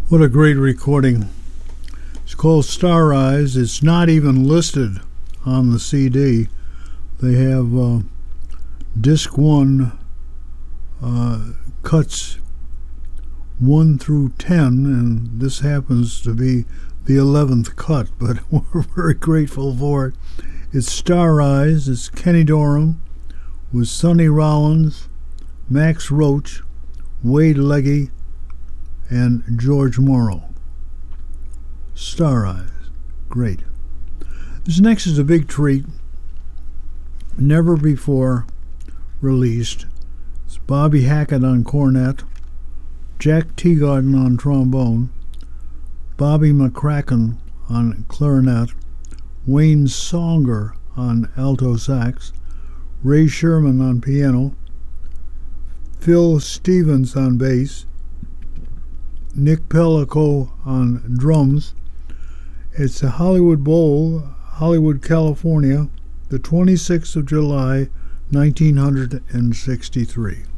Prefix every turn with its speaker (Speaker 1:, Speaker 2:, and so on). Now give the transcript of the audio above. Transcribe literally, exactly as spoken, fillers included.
Speaker 1: What a great recording. It's called Star Eyes. It's not even listed on the C D. They have uh, disc one uh, cuts one through ten, and this happens to be the eleventh cut, but we're very grateful for it. It's Star Eyes. It's Kenny Dorham with Sonny Rollins, Max Roach, Wade Legge, and George Morrow. Star Eyes. Great. This next is a big treat. Never before released. It's Bobby Hackett on cornet, Jack Teagarden on trombone, Bobby McCracken on clarinet, Wayne Songer on alto sax, Ray Sherman on piano, Phil Stevens on bass, Nick Pellico on drums. It's the Hollywood Bowl, Hollywood, California, the twenty-sixth of July, nineteen sixty-three.